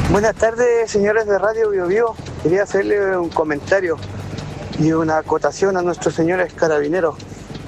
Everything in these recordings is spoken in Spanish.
Buenas tardes, señores de Radio Bio Bio. Quería hacerle un comentario y una acotación a nuestros señores carabineros.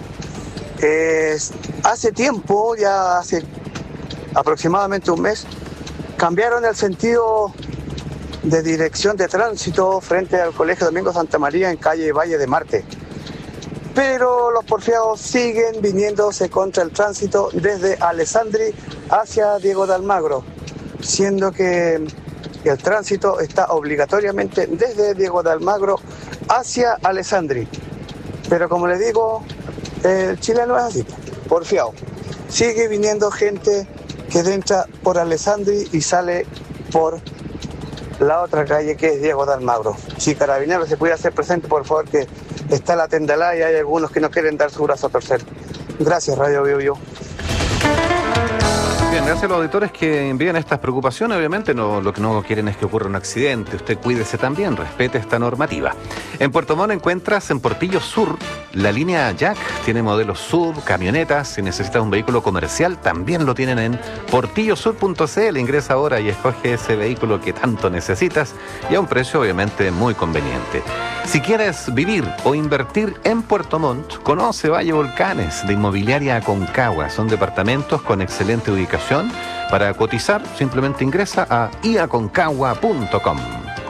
Hace tiempo, ya hace aproximadamente un mes, cambiaron el sentido de dirección de tránsito frente al Colegio Domingo Santa María en calle Valle de Marte. Pero los porfiados siguen viniéndose contra el tránsito desde Alessandri hacia Diego de Almagro, siendo que el tránsito está obligatoriamente desde Diego de Almagro hacia Alessandri. Pero como les digo, el chileno es así, porfiado. Sigue viniendo gente que entra por Alessandri y sale por la otra calle que es Diego de Almagro. Si Carabineros se pudiera hacer presente, por favor, que está la Tendalá y hay algunos que no quieren dar su brazo a torcer. Gracias, Radio Bio Bio. Bien, gracias a los auditores que envían estas preocupaciones. Obviamente lo que no quieren es que ocurra un accidente. Usted cuídese también, respete esta normativa. En Puerto Montt encuentras en Portillo Sur la línea Jack. Tiene modelos sub, camionetas. Si necesitas un vehículo comercial, también lo tienen en portillosur.cl. Ingresa ahora y escoge ese vehículo que tanto necesitas y a un precio obviamente muy conveniente. Si quieres vivir o invertir en Puerto Montt, conoce Valle Volcanes de Inmobiliaria Aconcagua. Son departamentos con excelente ubicación. Para cotizar, simplemente ingresa a iaconcagua.com.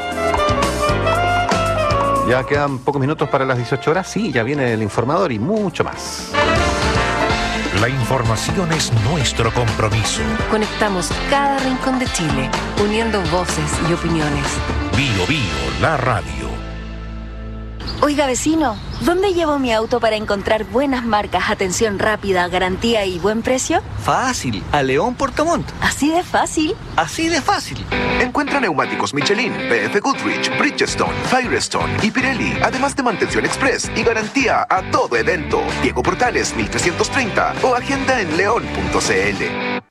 Ya quedan pocos minutos para las 18 horas. Sí, ya viene el informador y mucho más. La información es nuestro compromiso. Conectamos cada rincón de Chile, uniendo voces y opiniones. Bio Bio, la radio. Oiga, vecino, ¿dónde llevo mi auto para encontrar buenas marcas, atención rápida, garantía y buen precio? Fácil, a León Puerto Montt. ¿Así de fácil? Así de fácil. Encuentra neumáticos Michelin, BF Goodrich, Bridgestone, Firestone y Pirelli, además de mantención express y garantía a todo evento. Diego Portales 1330 o agenda en león.cl.